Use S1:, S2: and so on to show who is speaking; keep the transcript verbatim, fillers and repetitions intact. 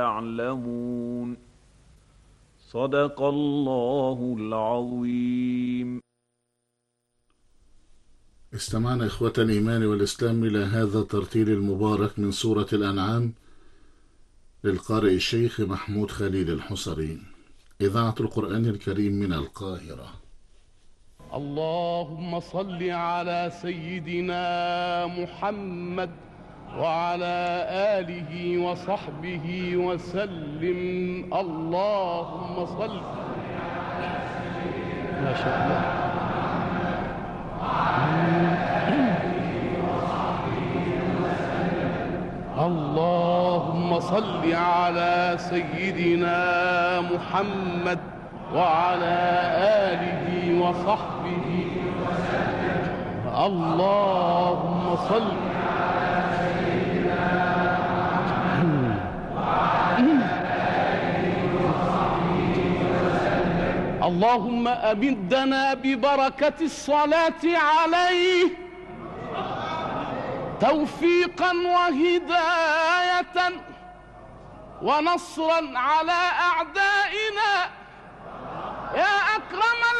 S1: يعلمون. صدق الله العظيم.
S2: استمعنا إخوة الإيمان والإسلام إلى هذا الترتيل المبارك من سورة الأنعام للقارئ الشيخ محمود خليل الحصري، إذاعة القرآن الكريم من القاهرة.
S3: اللهم صل على سيدنا محمد وعلى آله وصحبه وسلم. اللهم صل ما شاء الله. اللهم صل على سيدنا محمد وعلى آله وصحبه وسلم. اللهم صل اللهم أمدنا ببركة الصلاة عليه توفيقا وهداية ونصرا على أعدائنا يا أكرم